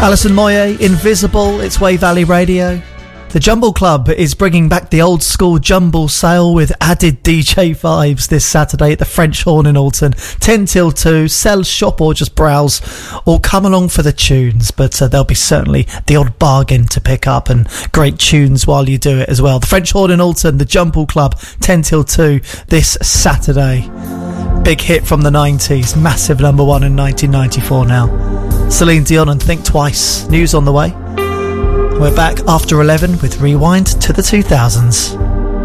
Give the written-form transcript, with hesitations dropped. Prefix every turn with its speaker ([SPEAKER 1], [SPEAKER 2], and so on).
[SPEAKER 1] Alison Moyet, Invisible, it's Way Valley Radio. The Jumble Club is bringing back the old school Jumble sale with added DJ vibes this Saturday at the French Horn in Alton, 10 till 2. Sell, shop or just browse, or come along for the tunes, but there'll be certainly the odd bargain to pick up and great tunes while you do it as well. The French Horn in Alton, the Jumble Club, 10 till 2 this Saturday. Big hit from the 90s, massive number one in 1994 now. Celine Dion and Think Twice. News on the way. We're back after 11 with Rewind to the 2000s.